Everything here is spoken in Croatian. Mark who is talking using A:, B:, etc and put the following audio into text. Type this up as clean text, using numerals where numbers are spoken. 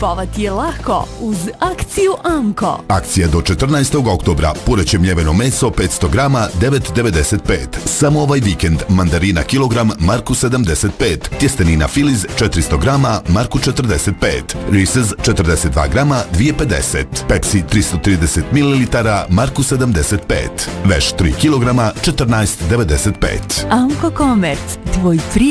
A: Kupovati je lako uz akciju Amko.
B: Akcija do 14. oktobra. Pureće mljeveno meso 500 grama 9,95. Samo ovaj vikend mandarina kilogram Marku 75. Tjestenina Filiz 400 grama Marku 45. Reese's 42 grama 2,50. Pepsi 330 ml Marku 75. Veš 3 kilograma 14,95.
A: Amko Komerc, tvoj prijatelj.